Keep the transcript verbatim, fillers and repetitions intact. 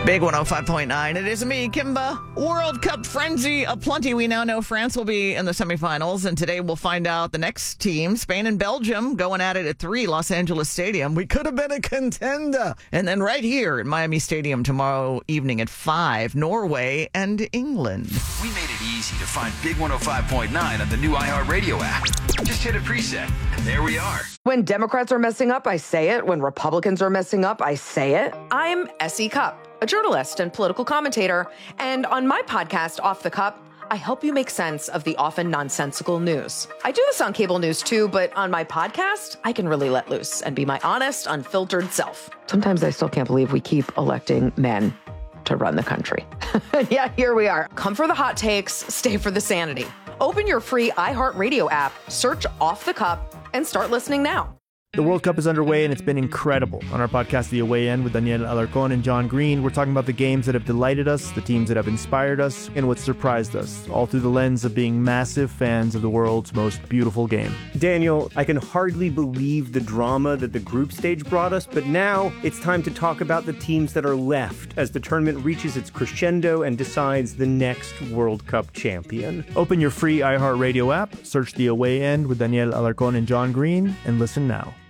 Big one oh five point nine. It is me, Kimba. World Cup frenzy aplenty. We now know France will be in the semifinals, and today we'll find out the next team, Spain and Belgium, going at it at three, Los Angeles Stadium. We could have been a contender. And then right here at Miami Stadium tomorrow evening at five, Norway and England. We made it easy to find Big one oh five point nine on the new iHeartRadio app. Just hit a preset, and there we are. When Democrats are messing up, I say it. When Republicans are messing up, I say it. I'm Essie Cupp, a journalist and political commentator. And on my podcast, Off the Cup, I help you make sense of the often nonsensical news. I do this on cable news too, but on my podcast, I can really let loose and be my honest, unfiltered self. Sometimes I still can't believe we keep electing men to run the country. Yeah, here we are. Come for the hot takes, stay for the sanity. Open your free iHeartRadio app, search Off the Cup, and start listening now. The World Cup is underway, and it's been incredible. On our podcast, The Away End, with Daniel Alarcón and John Green, we're talking about the games that have delighted us, the teams that have inspired us, and what surprised us, all through the lens of being massive fans of the world's most beautiful game. Daniel, I can hardly believe the drama that the group stage brought us, but now it's time to talk about the teams that are left as the tournament reaches its crescendo and decides the next World Cup champion. Open your free iHeartRadio app, search The Away End with Daniel Alarcón and John Green, and listen now.